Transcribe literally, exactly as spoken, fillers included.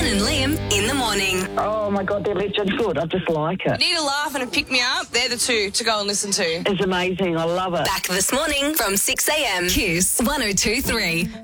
and Liam in the morning. Oh, my God, they're legend good. I just like it. Need a laugh and a pick-me-up. They're the two to go and listen to. It's amazing. I love it. Back this morning from six a.m. Kiss one oh two three.